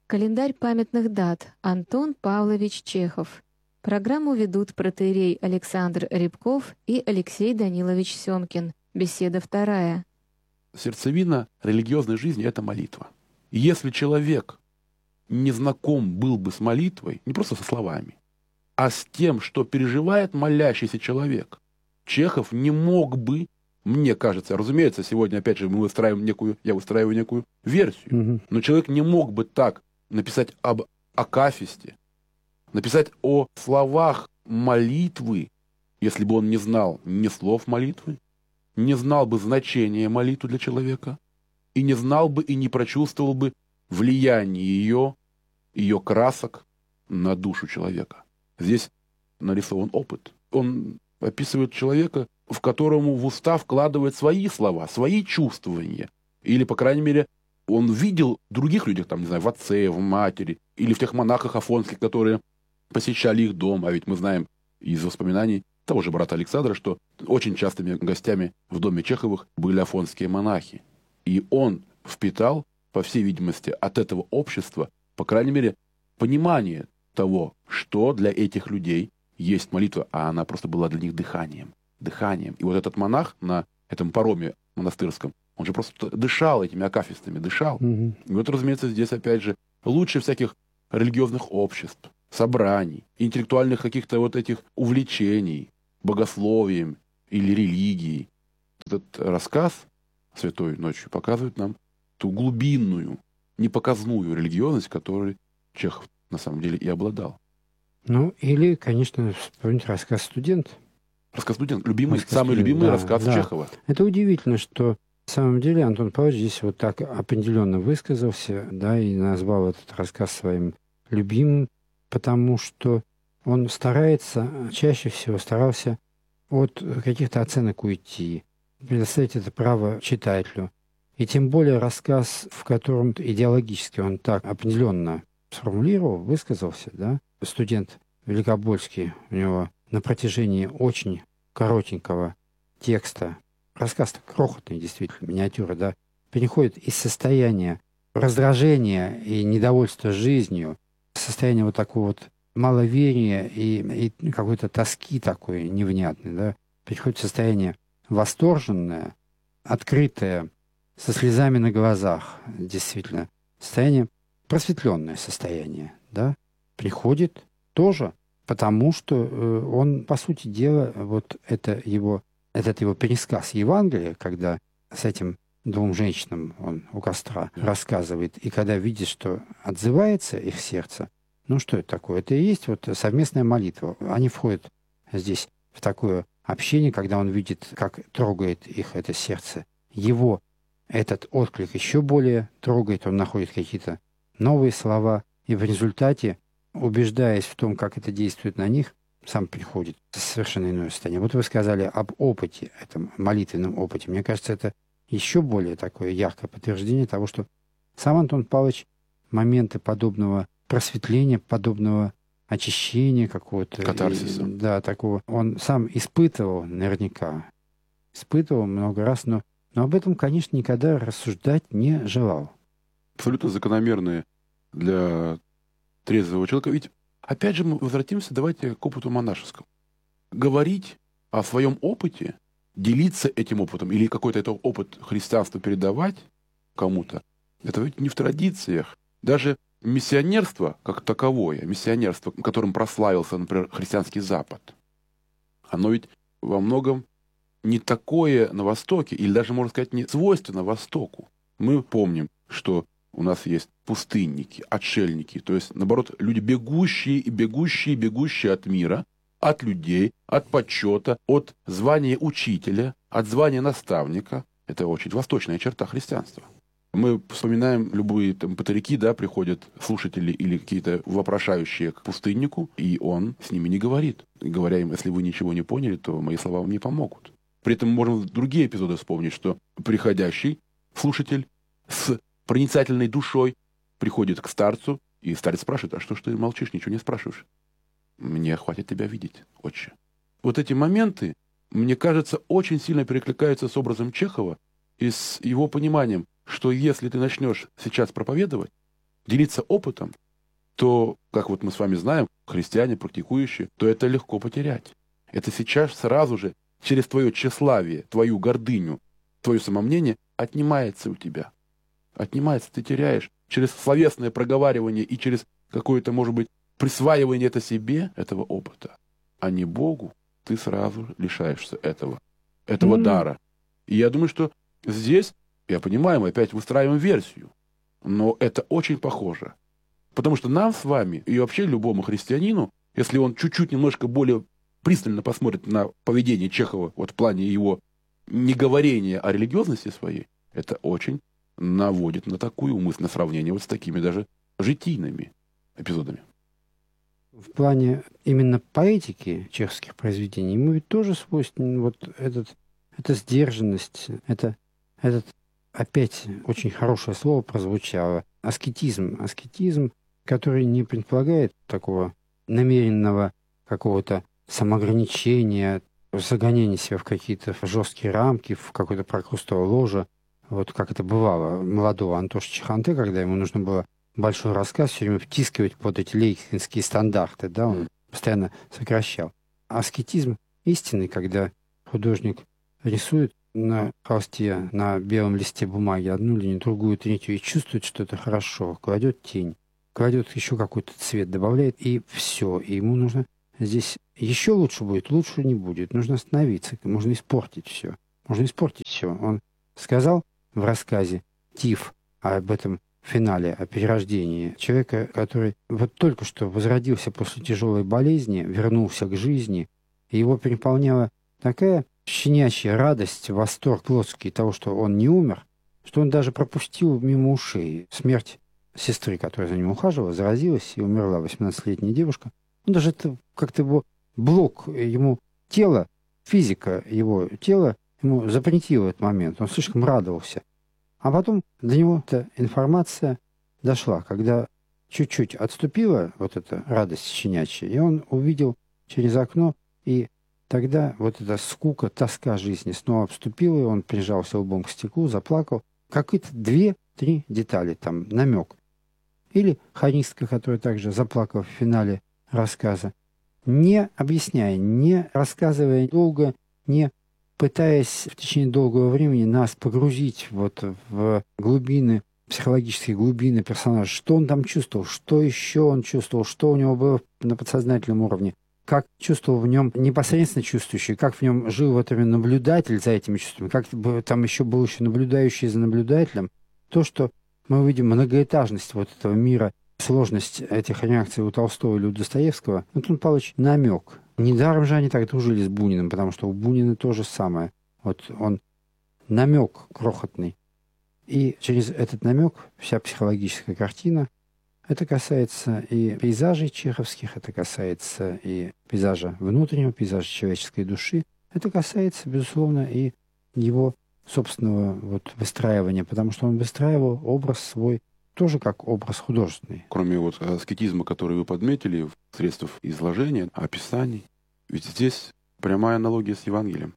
Календарь памятных дат. Антон Павлович Чехов. Программу ведут протоиерей Александр Рябков и Алексей Данилович Семкин. Беседа 2. Сердцевина религиозной жизни — это молитва. И если человек не знаком был бы с молитвой, не просто со словами, а с тем, что переживает молящийся человек, Чехов не мог бы, мне кажется, разумеется, сегодня, опять же, я выстраиваю некую версию, но человек не мог бы так написать об акафисте, написать о словах молитвы, если бы он не знал ни слов молитвы, не знал бы значения молитвы для человека, и не знал бы и не прочувствовал бы влияние ее красок на душу человека. Здесь нарисован опыт. Он описывает человека, в которому в уста вкладывает свои слова, свои чувствования. Или, по крайней мере, он видел в других людях, там, не знаю, в отце, в матери, или в тех монахах афонских, которые посещали их дом. А ведь мы знаем из воспоминаний того же брата Александра, что очень частыми гостями в доме Чеховых были афонские монахи. И он впитал, по всей видимости, от этого общества, по крайней мере, понимание того, что для этих людей есть молитва, а она просто была для них дыханием. И вот этот монах на этом пароме монастырском, он же просто дышал этими акафистами, дышал. И вот, разумеется, здесь, опять же, лучше всяких религиозных обществ, собраний, интеллектуальных каких-то вот этих увлечений, богословием или религией. Этот рассказ «Святой ночью» показывает нам ту глубинную, непоказную религиозность, которой Чехов на самом деле и обладал. Ну, или, конечно, вспомнить рассказ «Студент». Рассказ «Студент» — самый любимый рассказ Чехова. Это удивительно, что на самом деле Антон Павлович здесь вот так определенно высказался, да, и назвал этот рассказ своим любимым, потому что он чаще всего старался от каких-то оценок уйти, предоставить это право читателю. И тем более рассказ, в котором идеологически он так определенно сформулировал, высказался, да, «Студент» Великобольский, у него на протяжении очень коротенького текста, рассказ крохотный, действительно, миниатюра, да, переходит из состояния раздражения и недовольства жизнью, состояние вот такого вот маловерия и какой-то тоски такой невнятной, да, переходит в состояние восторженное, открытое, со слезами на глазах, действительно, состояние, просветленное состояние, да, приходит тоже потому, что он, по сути дела, вот этот его пересказ Евангелия, когда с этим двум женщинам он у костра рассказывает, и когда видит, что отзывается их сердце, ну что это такое? Это и есть вот совместная молитва. Они входят здесь в такое общение, когда он видит, как трогает их это сердце. Его этот отклик еще более трогает, он находит какие-то новые слова, и в результате, убеждаясь в том, как это действует на них, сам приходит в совершенно иное состояние. Вот вы сказали об опыте, этом молитвенном опыте. Мне кажется, это еще более такое яркое подтверждение того, что сам Антон Павлович моменты подобного просветления, подобного очищения какого-то. Катарсиса. Да, такого. Он сам испытывал наверняка. Испытывал много раз, но об этом, конечно, никогда рассуждать не желал. Абсолютно закономерные для трезвого человека. Ведь, опять же, мы возвратимся, давайте к опыту монашескому. Говорить о своем опыте, делиться этим опытом или какой-то этот опыт христианства передавать кому-то, это ведь не в традициях. Даже миссионерство как таковое, миссионерство, которым прославился, например, христианский Запад, оно ведь во многом не такое на Востоке, или даже, можно сказать, не свойственно Востоку. Мы помним, что у нас есть пустынники, отшельники, то есть, наоборот, люди бегущие от мира, от людей, от почета, от звания учителя, от звания наставника. Это очень восточная черта христианства. Мы вспоминаем любые там патарики, да, приходят слушатели или какие-то вопрошающие к пустыннику, и он с ними не говорит. Говоря им, если вы ничего не поняли, то мои слова вам не помогут. При этом можно другие эпизоды вспомнить, что приходящий слушатель с проницательной душой приходит к старцу, и старец спрашивает: а что ж ты молчишь, ничего не спрашиваешь? Мне хватит тебя видеть, отче. Вот эти моменты, мне кажется, очень сильно перекликаются с образом Чехова и с его пониманием, что если ты начнешь сейчас проповедовать, делиться опытом, то, как вот мы с вами знаем, христиане, практикующие, то это легко потерять. Это сейчас сразу же через твое тщеславие, твою гордыню, твое самомнение отнимается у тебя. Отнимается, ты теряешь. Через словесное проговаривание и через какое-то, может быть, присваивание это себе, этого опыта, а не Богу, ты сразу лишаешься этого дара. И я думаю, что здесь, я понимаю, мы опять выстраиваем версию, но это очень похоже. Потому что нам с вами, и вообще любому христианину, если он чуть-чуть немножко более пристально посмотрит на поведение Чехова вот в плане его неговорения о религиозности своей, это очень наводит на такую мысль, на сравнение вот с такими даже житийными эпизодами. В плане именно поэтики чешских произведений ему ведь тоже свойственен вот эта сдержанность, этот опять очень хорошее слово прозвучало, аскетизм. Аскетизм, который не предполагает такого намеренного какого-то самоограничения, загонения себя в какие-то жесткие рамки, в какое-то прокрустово ложе, вот как это бывало молодого Антоша Чеханте, когда ему нужно было большой рассказ все время втискивать под эти лейкинские стандарты, да, он постоянно сокращал. Аскетизм истинный, когда художник рисует на холсте, на белом листе бумаги одну линию, другую, третью, и чувствует, что это хорошо, кладет тень, кладет еще какой-то цвет, добавляет, и все. И ему нужно здесь еще лучше будет, лучше не будет. Нужно остановиться, можно испортить все. Можно испортить все. Он сказал в рассказе «Тиф» об этом финале, о перерождении человека, который вот только что возродился после тяжелой болезни, вернулся к жизни, и его переполняла такая щенячья радость, восторг плотский того, что он не умер, что он даже пропустил мимо ушей смерть сестры, которая за ним ухаживала, заразилась и умерла, 18-летняя девушка. Он даже это как-то его блок, ему тело, физика его тела ему запретила этот момент. Он слишком радовался. А потом до него эта информация дошла, когда чуть-чуть отступила вот эта радость щенячья, и он увидел через окно, и тогда вот эта скука, тоска жизни снова обступила, и он прижался лбом к стеклу, заплакал. Какие-то 2-3 детали, там, намек. Или хористка, которая также заплакала в финале рассказа, не объясняя, не рассказывая долго, не пытаясь в течение долгого времени нас погрузить вот в глубины, психологические глубины персонажа, что он там чувствовал, что еще он чувствовал, что у него было на подсознательном уровне, как чувствовал в нем непосредственно чувствующий, как в нем жил в это время наблюдатель за этими чувствами, как там еще был еще наблюдающий за наблюдателем. То, что мы увидим многоэтажность вот этого мира, сложность этих реакций у Толстого или у Достоевского, Антон Павлович намек. Недаром же они так дружили с Буниным, потому что у Бунина то же самое. Вот он намек крохотный. И через этот намек вся психологическая картина. Это касается и пейзажей чеховских, это касается и пейзажа внутреннего, пейзажа человеческой души. Это касается, безусловно, и его собственного вот выстраивания, потому что он выстраивал образ свой тоже как образ художественный. Кроме вот аскетизма, который вы подметили, в средствах изложения, описаний, ведь здесь прямая аналогия с Евангелием.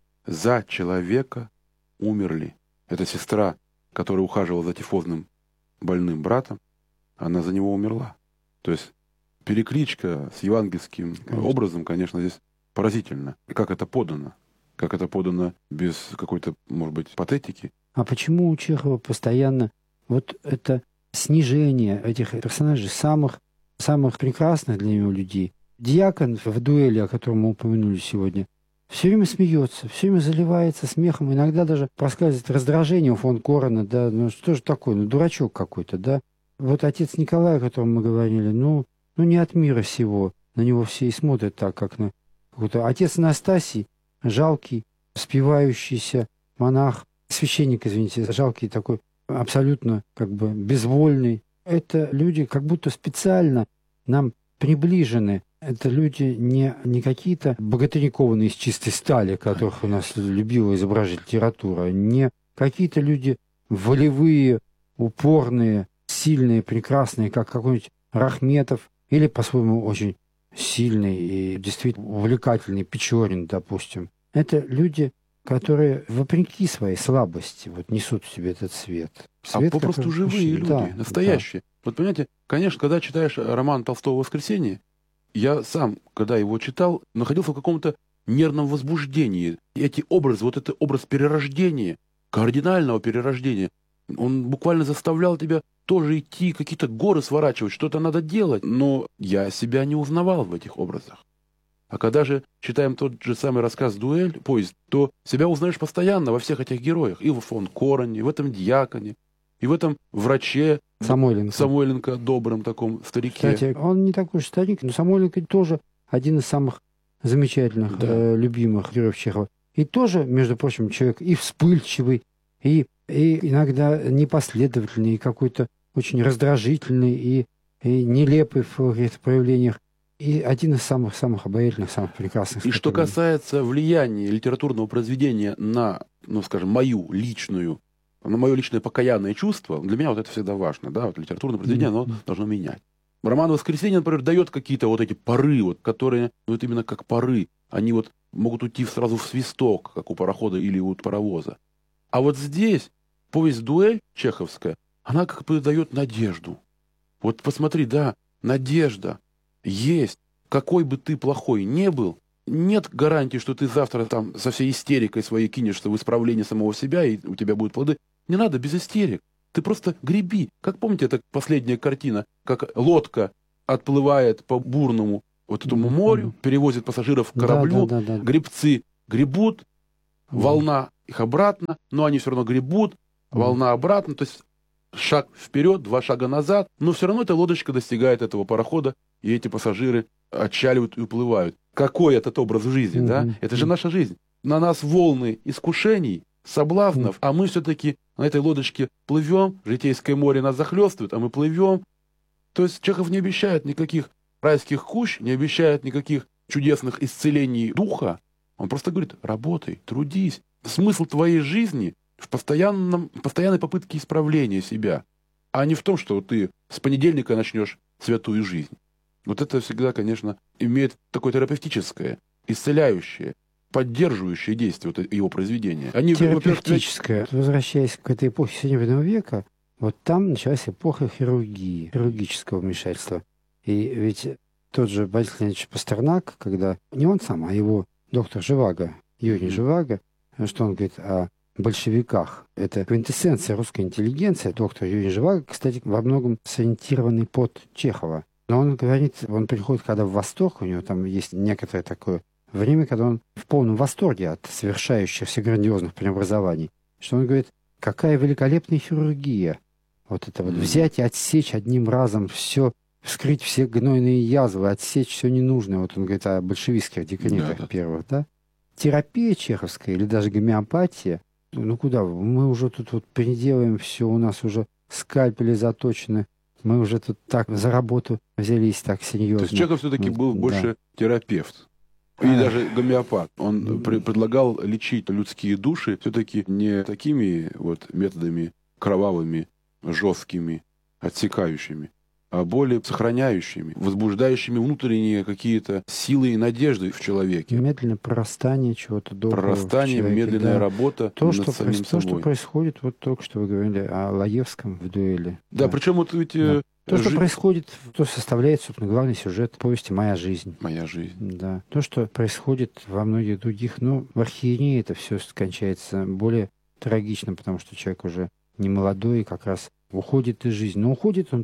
За человека умерли. Это сестра, которая ухаживала за тифозным больным братом, она за него умерла. То есть перекличка с евангельским образом, конечно, здесь поразительна. И как это подано. Как это подано без какой-то, может быть, патетики. А почему у Чехова постоянно вот это снижение этих персонажей, самых прекрасных для него людей? Дьякон в дуэли, о котором мы упомянули сегодня, все время смеется, все время заливается смехом, иногда даже проскальзывает раздражение у фон Корена, да, ну что же такое, ну дурачок какой-то, да. Вот отец Николай, о котором мы говорили, ну не от мира сего, на него все и смотрят так, как на какой-то... Отец Анастасий, жалкий, спивающийся монах, священник, извините, жалкий такой, абсолютно как бы безвольный. Это люди как будто специально нам приближены. Это люди не какие-то богатыри, кованные из чистой стали, которых у нас любила изображать литература, не какие-то люди волевые, упорные, сильные, прекрасные, как какой-нибудь Рахметов, или по-своему очень сильный и действительно увлекательный Печорин, допустим. Это люди, которые вопреки своей слабости вот несут в себе этот свет. Свет, попросту живые люди, да, настоящие. Да. Вот понимаете, конечно, когда читаешь роман Толстого «Воскресенье», я сам, когда его читал, находился в каком-то нервном возбуждении. И эти образы, вот этот образ перерождения, кардинального перерождения, он буквально заставлял тебя тоже идти, какие-то горы сворачивать, что-то надо делать. Но я себя не узнавал в этих образах. А когда же читаем тот же самый рассказ «Дуэль», «Поезд», то себя узнаешь постоянно во всех этих героях. И в фон Короне, в этом дьяконе, и в этом враче Самойленко, добром таком старике. Кстати, он не такой уж старик, но Самойленко тоже один из самых замечательных, любимых героев Чехова. И тоже, между прочим, человек и вспыльчивый, и иногда непоследовательный, и какой-то очень раздражительный, и нелепый в каких-то проявлениях. И один из самых обаятельных, самых прекрасных. И что касается влияния литературного произведения на, ну, скажем, на мое личное покаянное чувство, для меня вот это всегда важно, да, вот литературное произведение, оно должно менять. Роман «Воскресенье», например, дает какие-то вот эти поры, вот, которые, вот именно как поры, они вот могут уйти сразу в свисток, как у парохода или у паровоза. А вот здесь повесть «Дуэль» чеховская, она как бы дает надежду. Вот посмотри, да, надежда есть. Какой бы ты плохой не был, нет гарантии, что ты завтра там со всей истерикой своей кинешься в исправление самого себя, и у тебя будут плоды. Не надо без истерик. Ты просто греби. Как помните, это последняя картина, как лодка отплывает по бурному вот этому морю, перевозит пассажиров к кораблю, гребцы гребут, волна их обратно, но они все равно гребут, волна обратно, то есть шаг вперед, 2 шага назад, но все равно эта лодочка достигает этого парохода, и эти пассажиры отчаливают и уплывают. Какой этот образ жизни, да? Это же наша жизнь. На нас волны искушений, соблазнов, а мы все-таки на этой лодочке плывем, житейское море нас захлестывает, а мы плывем. То есть Чехов не обещает никаких райских кущ, не обещает никаких чудесных исцелений духа. Он просто говорит: работай, трудись. Смысл твоей жизни в постоянной попытке исправления себя, а не в том, что ты с понедельника начнешь святую жизнь. Вот это всегда, конечно, имеет такое терапевтическое, исцеляющее, поддерживающее действие вот его произведения. Они, терапевтическое. Возвращаясь к этой эпохе Серебряного века, вот там началась эпоха хирургии, хирургического вмешательства. И ведь тот же Борис Леонидович Пастернак, когда не он сам, а его доктор Живаго, Юрий Живаго, что он говорит о большевиках. Это квинтэссенция русской интеллигенции. Доктор Юрий Живаго, кстати, во многом сориентированный под Чехова. Но он говорит, он приходит когда в восторг, у него там есть некоторое такое время, когда он в полном восторге от совершающихся грандиозных преобразований, что он говорит: какая великолепная хирургия. Вот это вот взять и отсечь одним разом все, вскрыть все гнойные язвы, отсечь все ненужное. Вот он говорит о большевистских декретах первых, да? Терапия чеховская или даже гомеопатия, ну куда вы? Мы уже тут вот переделаем все, у нас уже скальпели заточены, мы уже тут так за работу взялись так серьезно. То есть Чехов все-таки был больше терапевт. И даже гомеопат. Он предлагал лечить людские души все-таки не такими вот методами кровавыми, жесткими, отсекающими, а более сохраняющими, возбуждающими внутренние какие-то силы и надежды в человеке. Медленное прорастание чего-то доброго. Прорастание, медленная работа над самим собой. То, что происходит, вот только что вы говорили о Лаевском в «Дуэли». Да, причем вот ведь... То, что происходит, то составляет, собственно, главный сюжет повести «Моя жизнь». «Моя жизнь». Да. То, что происходит во многих других, в архиерее это все кончается более трагично, потому что человек уже не молодой и как раз уходит из жизни. Но уходит он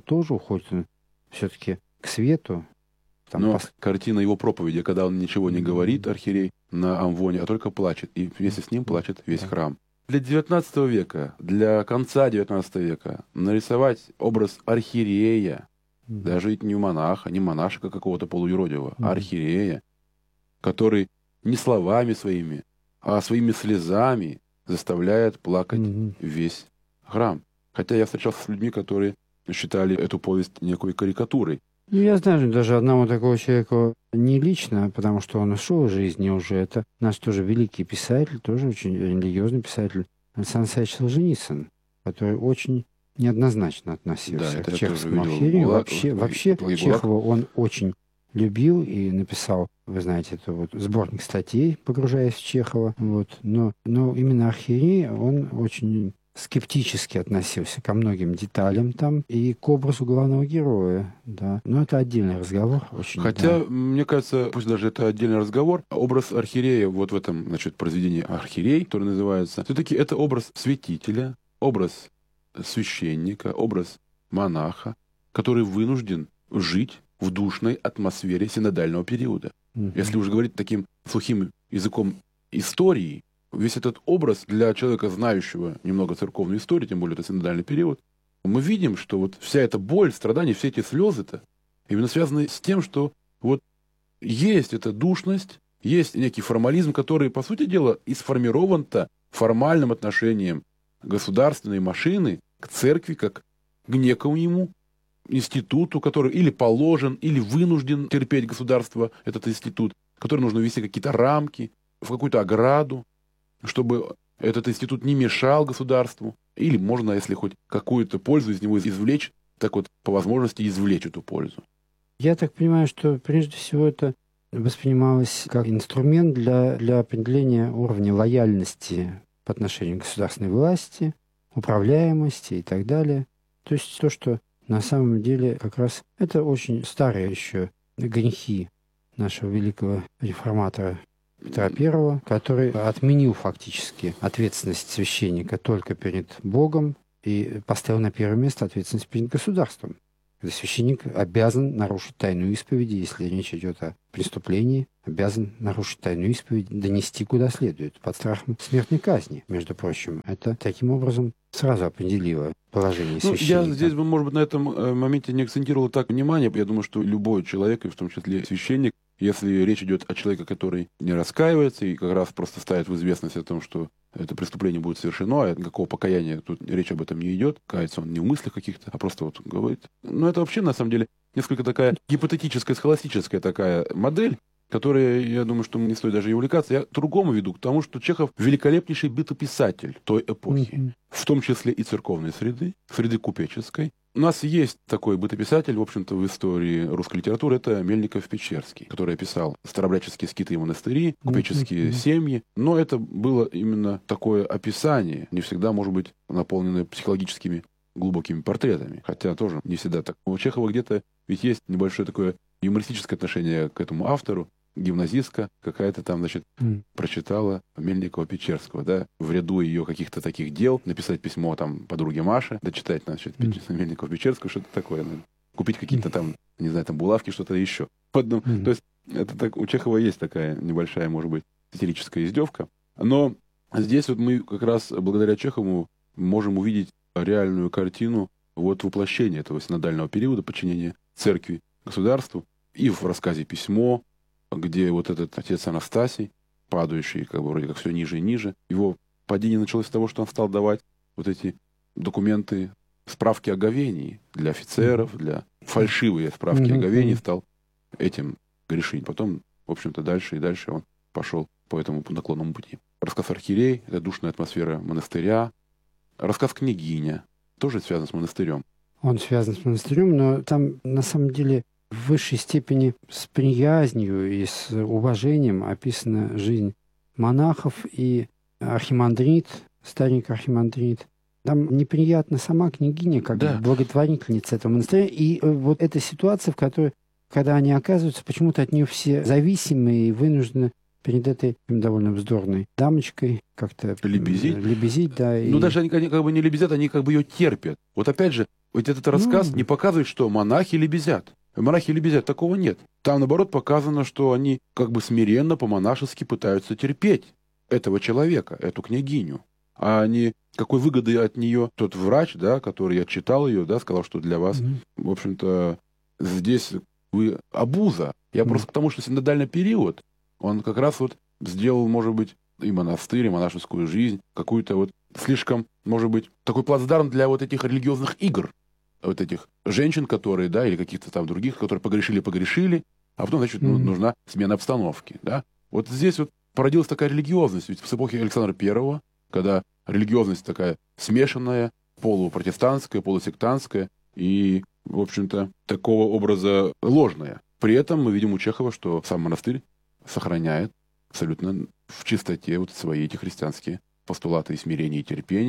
все-таки к свету. Но картина его проповеди, когда он ничего не говорит, архиерей, на амвоне, а только плачет. И вместе с ним плачет весь храм. Для XIX века, для конца XIX века нарисовать образ архиерея, даже ведь не монаха, не монашка какого-то полуюродивого, а архиерея, который не словами своими, а своими слезами заставляет плакать весь храм. Хотя я встречался с людьми, которые считали эту повесть некой карикатурой. Я знаю даже одного такого человека не лично, потому что он ушел из жизни уже. Это наш тоже великий писатель, тоже очень религиозный писатель, Александр Александрович Солженицын, который очень неоднозначно относился к чеховскому архиерею. Вообще Чехова он очень любил и написал, вы знаете, это вот сборник статей, погружаясь в Чехова. Вот. Но именно архиерей он очень скептически относился ко многим деталям там и к образу главного героя, да. Но это отдельный разговор. Очень, Хотя, да. мне кажется, пусть даже это отдельный разговор, образ архиерея вот в этом, значит, произведении «Архиерей», который называется, все-таки это образ святителя, образ священника, образ монаха, который вынужден жить в душной атмосфере синодального периода. Если уж говорить таким сухим языком истории, весь этот образ для человека, знающего немного церковную историю, тем более это синодальный период, мы видим, что вот вся эта боль, страдания, все эти слезы-то именно связаны с тем, что вот есть эта душность, есть некий формализм, который, по сути дела, и сформирован-то формальным отношением государственной машины к церкви, как к некому институту, который или положен, или вынужден терпеть государство, этот институт, который нужно ввести какие-то рамки, в какую-то ограду, чтобы этот институт не мешал государству, или можно, если хоть какую-то пользу из него извлечь, так вот по возможности извлечь эту пользу. Я так понимаю, что прежде всего это воспринималось как инструмент для определения уровня лояльности по отношению к государственной власти, управляемости и так далее. То есть то, что на самом деле как раз это очень старые еще грехи нашего великого реформатора Петра I, который отменил фактически ответственность священника только перед Богом и поставил на первое место ответственность перед государством. Когда священник обязан нарушить тайну исповеди, если речь идет о преступлении, обязан нарушить тайну исповеди, донести куда следует, под страхом смертной казни, между прочим. Это таким образом сразу определило положение священника. Я здесь бы, может быть, на этом моменте не акцентировал так внимание. Я думаю, что любой человек, и в том числе священник, если речь идет о человеке, который не раскаивается и как раз просто ставит в известность о том, что это преступление будет совершено, а никакого покаяния тут речь об этом не идет, кается он не в мыслях каких-то, а просто вот говорит. Но это вообще, на самом деле, несколько такая гипотетическая, схоластическая такая модель, которая, я думаю, что не стоит даже и увлекаться. Я к другому веду, к тому, что Чехов великолепнейший бытописатель той эпохи, в том числе и церковной среды купеческой. У нас есть такой бытописатель, в общем-то, в истории русской литературы, это Мельников-Печерский, который описал старообрядческие скиты и монастыри, купеческие семьи, но это было именно такое описание, не всегда, может быть, наполненное психологическими глубокими портретами, хотя тоже не всегда так. У Чехова где-то ведь есть небольшое такое юмористическое отношение к этому автору, гимназистка какая-то там, значит, прочитала Мельникова-Печерского, да, в ряду ее каких-то таких дел, написать письмо там подруге Маше, дочитать, значит, Мельникова-Печерского, что-то такое, наверное. Купить какие-то там, не знаю, там булавки, что-то еще. То есть это так, у Чехова есть такая небольшая, может быть, сатирическая издевка. Но здесь вот мы как раз благодаря Чехову можем увидеть реальную картину вот воплощения этого синодального периода подчинения церкви государству. И в рассказе «Письмо», где вот этот отец Анастасий, падающий как бы вроде как все ниже и ниже, его падение началось с того, что он стал давать вот эти документы, справки о говении для офицеров, для фальшивые справки о говении, стал этим грешить. Потом, в общем-то, дальше и дальше он пошел по этому наклонному пути. Рассказ «Архиерей» — это душная атмосфера монастыря. Рассказ «Княгиня» тоже связан с монастырем. Он связан с монастырем, но там на самом деле в высшей степени с приязнью и с уважением описана жизнь монахов и архимандрит, старик архимандрит. Там неприятна сама княгиня, как благотворительница этого монастыря. И вот эта ситуация, в которой, когда они оказываются, почему-то от нее все зависимые и вынуждены перед этой довольно вздорной дамочкой как-то лебезить, да. Ну, даже они как бы не лебезят, они как бы ее терпят. Вот опять же, ведь этот рассказ не показывает, что монахи лебезят. Монахи лебезят, такого нет. Там, наоборот, показано, что они как бы смиренно, по-монашески пытаются терпеть этого человека, эту княгиню. А они какой выгоды от нее тот врач, да, который отчитал ее, да, сказал, что для вас, в общем-то, здесь вы обуза. Я просто к тому, что синодальный период, он как раз вот сделал, может быть, и монастырь, и монашескую жизнь, какую-то вот слишком, может быть, такой плацдарм для вот этих религиозных игр. Вот этих женщин, которые, да, или каких-то там других, которые погрешили, а потом, значит, нужна смена обстановки, да. Вот здесь вот породилась такая религиозность, ведь с эпохи Александра I, когда религиозность такая смешанная, полупротестантская, полусектантская и, в общем-то, такого образа ложная. При этом мы видим у Чехова, что сам монастырь сохраняет абсолютно в чистоте вот свои эти христианские постулаты и смирения, и терпения,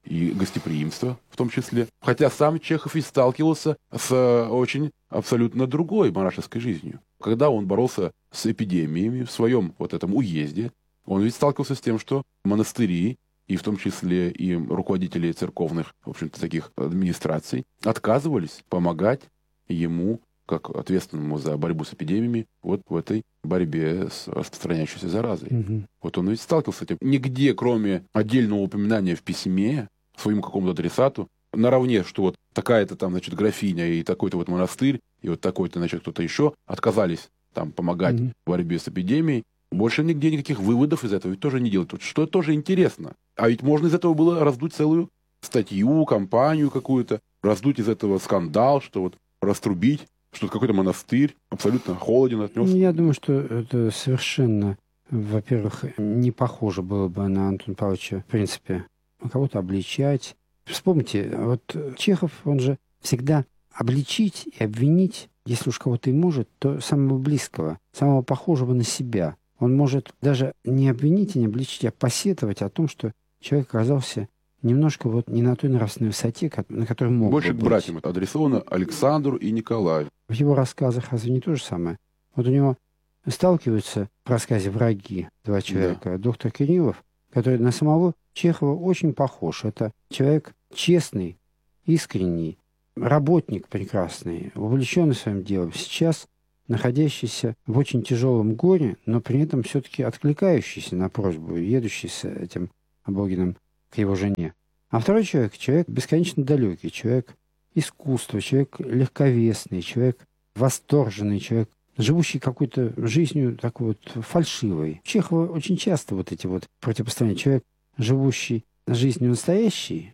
и гостеприимство в том числе. Хотя сам Чехов и сталкивался с очень абсолютно другой монашеской жизнью. Когда он боролся с эпидемиями в своем вот этом уезде, он ведь сталкивался с тем, что монастыри, и в том числе и руководители церковных, в общем-то, таких администраций, отказывались помогать ему, как ответственному за борьбу с эпидемиями, вот в этой борьбе с распространяющейся заразой. Угу. Вот он ведь сталкивался с этим. Нигде, кроме отдельного упоминания в письме своему какому-то адресату, наравне, что вот такая-то там, значит, графиня и такой-то вот монастырь, и вот такой-то, значит, кто-то еще отказались там помогать в борьбе с эпидемией, больше нигде никаких выводов из этого ведь тоже не делают. Что тоже интересно. А ведь можно из этого было раздуть целую статью, кампанию какую-то, раздуть из этого скандал, что вот раструбить, что какой-то монастырь абсолютно холоден отнесся. Я думаю, что это совершенно, во-первых, не похоже было бы на Антона Павловича, в принципе, кого-то обличать. Вспомните, вот Чехов, он же всегда обличить и обвинить, если уж кого-то и может, то самого близкого, самого похожего на себя. Он может даже не обвинить и не обличить, а посетовать о том, что человек оказался немножко вот не на той нравственной высоте, на которой мог Больше бы к быть. братьям это адресовано Александру и Николаю. В его рассказах разве не то же самое? Вот у него сталкиваются в рассказе «Враги» два человека. Да. Доктор Кириллов, который на самого Чехова очень похож. Это человек честный, искренний, работник прекрасный, увлеченный своим делом. Сейчас находящийся в очень тяжелом горе, но при этом все-таки откликающийся на просьбу, едущий с этим Абогиным к его жене. А второй человек бесконечно далекий, человек искусства, человек легковесный, человек восторженный, человек, живущий какой-то жизнью такой вот фальшивой. Чехова очень часто вот эти вот противостояния. Человек, живущий жизнью настоящей,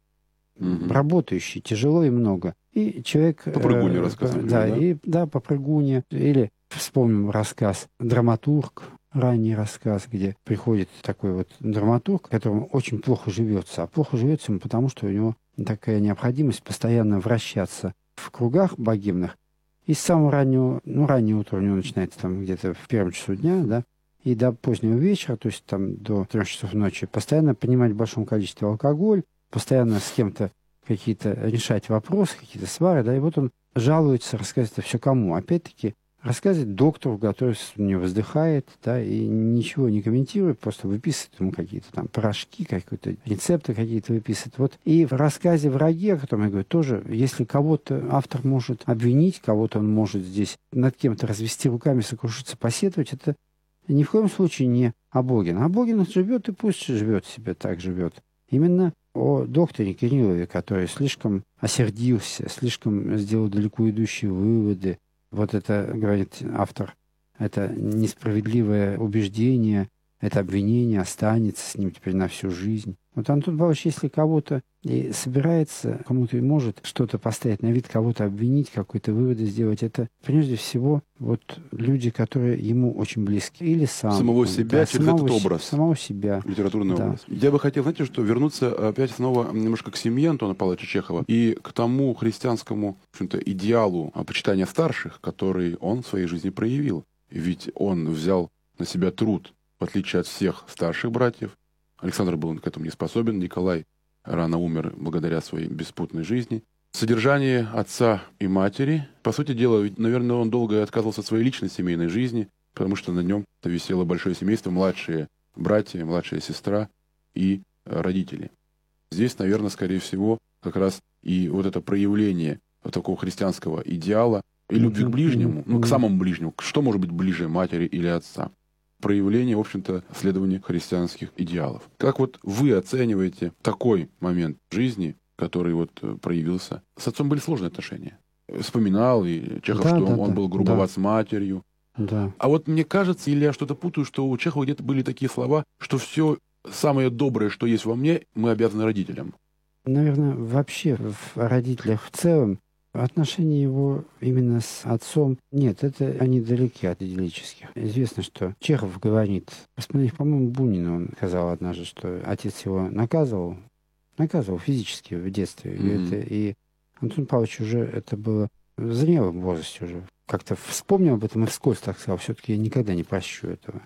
работающий тяжело и много. И человек... Попрыгунья рассказывали, да, попрыгунья. Или вспомним рассказ «Драматург», ранний рассказ, где приходит такой вот драматург, которому очень плохо живется. А плохо живется ему потому, что у него такая необходимость постоянно вращаться в кругах богемных. И с самого раннего, раннее утро у него начинается там где-то в 1 часу дня, да, и до позднего вечера, то есть там до 3 часов ночи, постоянно принимать в большом количестве алкоголь, постоянно с кем-то какие-то решать вопросы, какие-то свары, да, и вот он жалуется, рассказывает это все кому? Опять-таки, рассказывает доктору, который у него вздыхает, да, и ничего не комментирует, просто выписывает ему какие-то там порошки, какие-то рецепты какие-то выписывает. Вот. И в рассказе «Враги», о котором я говорю, тоже, если кого-то автор может обвинить, кого-то он может здесь над кем-то развести руками, сокрушиться, посетовать, это ни в коем случае не Абогин. Абогин живет, и пусть живет себе, так живет. Именно о докторе Кириллове, который слишком осердился, слишком сделал далеко идущие выводы. Вот это, говорит автор, это несправедливое убеждение, это обвинение останется с ним теперь на всю жизнь. Вот Антон Павлович, если кого-то и собирается, кому-то и может что-то поставить на вид, кого-то обвинить, какие-то выводы сделать, это прежде всего вот люди, которые ему очень близки. Или самого себя, да, через этот образ. Самого себя. Литературный образ. Я бы хотел, знаете, что вернуться опять снова немножко к семье Антона Павловича Чехова и к тому христианскому, в общем-то, идеалу почитания старших, который он в своей жизни проявил. Ведь он взял на себя труд, в отличие от всех старших братьев. Александр был к этому не способен, Николай рано умер благодаря своей беспутной жизни. Содержание отца и матери, по сути дела, ведь, наверное, он долго отказывался от своей личной семейной жизни, потому что на нем висело большое семейство, младшие братья, младшая сестра и родители. Здесь, наверное, скорее всего, как раз и вот это проявление вот такого христианского идеала и любви к ближнему, к самому ближнему, что может быть ближе матери или отца? Проявление, в общем-то, следования христианских идеалов. Как вот вы оцениваете такой момент жизни, который вот проявился? С отцом были сложные отношения. Вспоминал и Чехов, что он был грубоват с матерью. Да. А вот мне кажется, или я что-то путаю, что у Чехова где-то были такие слова, что все самое доброе, что есть во мне, мы обязаны родителям. Наверное, вообще в родителях в целом отношения его именно с отцом, нет, это они далеки от идиллических. Известно, что Чехов говорит, по-моему, Бунину он сказал однажды, что отец его наказывал физически в детстве. И Антон Павлович уже это было в зрелом возрасте уже. Как-то вспомнил об этом и вскользь так сказал, все-таки я никогда не прощу этого.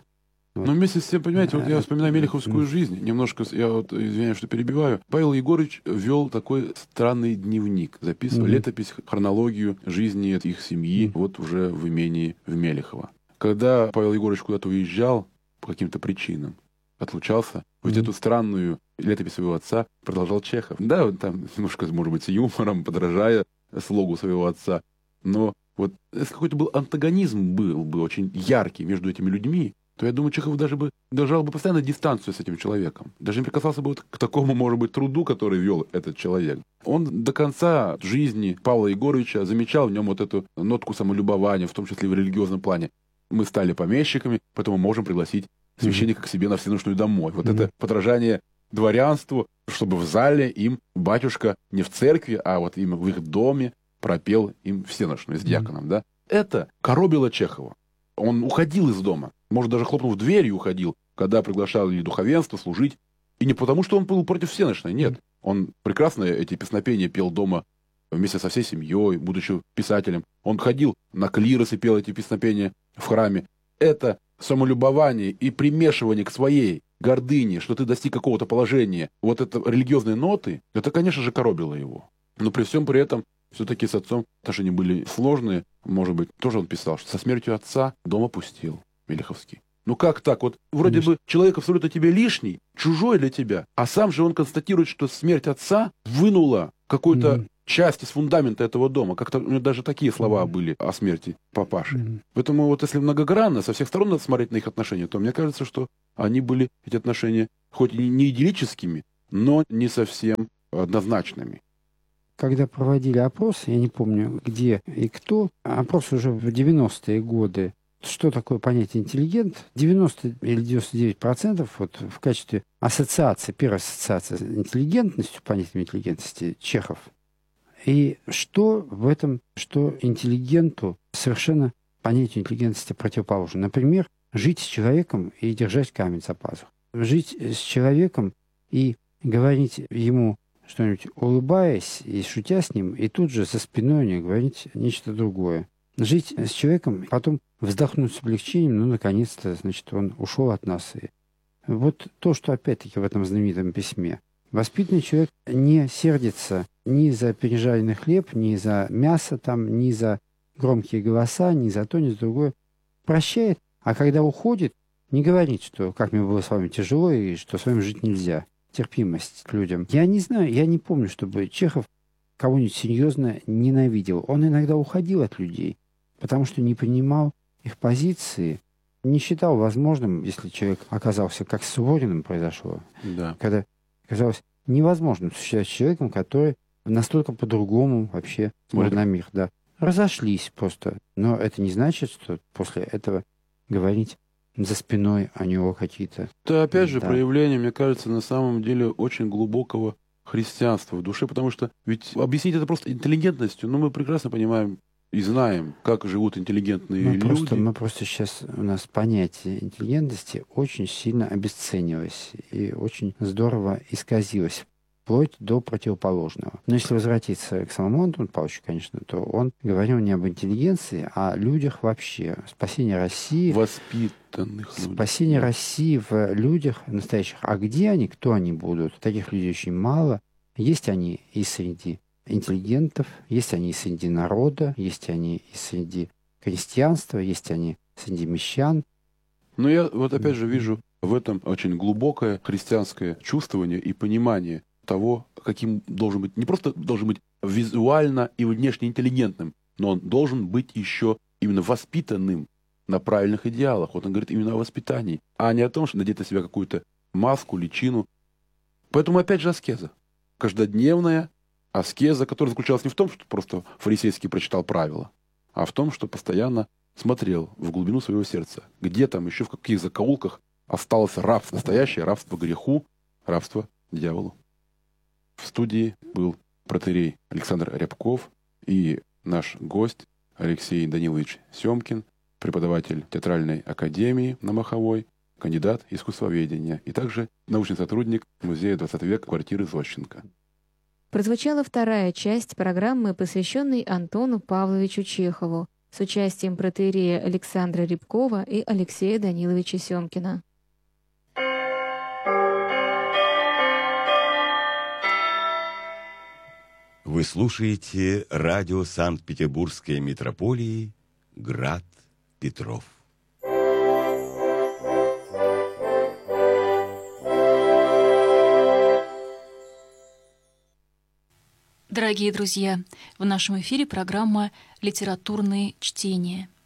Вот. Но вместе с тем, понимаете, вот я вспоминаю мелеховскую жизнь, немножко, я вот извиняюсь, что перебиваю. Павел Егорович вел такой странный дневник, записывал летопись, хронологию жизни их семьи, вот уже в имении в Мелехово. Когда Павел Егорович куда-то уезжал по каким-то причинам, отлучался, вот эту странную летопись своего отца продолжал Чехов. Да, вот там немножко, может быть, с юмором, подражая слогу своего отца, но вот если какой-то был антагонизм был бы очень яркий между этими людьми, то я думаю, Чехов даже бы держал бы постоянно дистанцию с этим человеком. Даже не прикасался бы вот к такому, может быть, труду, который вел этот человек. Он до конца жизни Павла Егоровича замечал в нем вот эту нотку самолюбования, в том числе в религиозном плане. Мы стали помещиками, поэтому можем пригласить священника к себе на всенощную домой. Вот это подражание дворянству, чтобы в зале им батюшка не в церкви, а вот им в их доме пропел им всенощную с диаконом. Да? Это коробило Чехова. Он уходил из дома. Может, даже хлопнув дверью уходил, когда приглашали духовенство служить. И не потому, что он был против всенощной, нет. Он прекрасно эти песнопения пел дома вместе со всей семьей, будучи писателем. Он ходил на клирос и пел эти песнопения в храме. Это самолюбование и примешивание к своей гордыне, что ты достиг какого-то положения, вот это религиозные ноты, это, конечно же, коробило его. Но при всем при этом все-таки с отцом отношения были сложные. Может быть, тоже он писал, что со смертью отца дом опустел. Мелеховский. Ну как так? Вот вроде бы человек абсолютно тебе лишний, чужой для тебя, а сам же он констатирует, что смерть отца вынула какую-то часть из фундамента этого дома. Как-то у него даже такие слова были о смерти папаши. Поэтому вот если многогранно, со всех сторон надо смотреть на их отношения, то мне кажется, что они были, эти отношения, хоть и не идиллическими, но не совсем однозначными. Когда проводили опрос, я не помню где и кто, опрос уже в 90-е годы, что такое понятие интеллигент? 90 или 99% вот в качестве ассоциации, первая ассоциация с интеллигентностью, понятием интеллигентности, Чехов. И что в этом, что интеллигенту совершенно понятию интеллигентности противоположно. Например, жить с человеком и держать камень за пазухой. Жить с человеком и говорить ему что-нибудь, улыбаясь и шутя с ним, и тут же за спиной не говорить нечто другое. Жить с человеком, потом вздохнуть с облегчением, ну, наконец-то, значит, он ушел от нас. И вот то, что опять-таки в этом знаменитом письме. Воспитанный человек не сердится ни за пережаренный хлеб, ни за мясо, там, ни за громкие голоса, ни за то, ни за другое. Прощает, а когда уходит, не говорит, что как мне было с вами тяжело и что с вами жить нельзя. Терпимость к людям. Я не знаю, я не помню, чтобы Чехов кого-нибудь серьезно ненавидел. Он иногда уходил от людей, потому что не принимал их позиции, не считал возможным, если человек оказался, как с Сувориным произошло, когда оказалось невозможным существовать с человеком, который настолько по-другому вообще смотрит на мир. Да. Разошлись просто. Но это не значит, что после этого говорить за спиной о него какие-то... Это опять же проявление, мне кажется, на самом деле очень глубокого христианства в душе, потому что ведь объяснить это просто интеллигентностью, но мы прекрасно понимаем и знаем, как живут интеллигентные люди. Мы просто сейчас, у нас понятие интеллигентности очень сильно обесценилось и очень здорово исказилось, вплоть до противоположного. Но если возвратиться к самому Антону Павловичу, конечно, то он говорил не об интеллигенции, а о людях вообще. Спасение России. Воспитанных людях. Спасение России в людях настоящих. А где они, кто они будут? Таких людей очень мало. Есть они и среди интеллигентов, есть они и среди народа, есть они и среди крестьянства, есть они среди мещан. Но я вот опять же вижу в этом очень глубокое христианское чувствование и понимание того, каким должен быть, не просто должен быть визуально и внешне интеллигентным, но он должен быть еще именно воспитанным на правильных идеалах. Вот он говорит именно о воспитании, а не о том, что надеть на себя какую-то маску, личину. Поэтому опять же аскеза. Каждодневная аскеза, которая заключалась не в том, что просто фарисейски прочитал правила, а в том, что постоянно смотрел в глубину своего сердца, где там еще, в каких закоулках осталось рабство, настоящее рабство греху, рабство дьяволу. В студии был протоиерей Александр Рябков и наш гость Алексей Данилович Семкин, преподаватель театральной академии на Маховой, кандидат искусствоведения и также научный сотрудник Музея 20 века квартиры Зощенко. Прозвучала вторая часть программы, посвященной Антону Павловичу Чехову. с участием протоиерея Александра Рябкова и Алексея Даниловича Семкина. Вы слушаете радио Санкт-Петербургской митрополии «Град Петров». Дорогие друзья, в нашем эфире программа «Литературные чтения».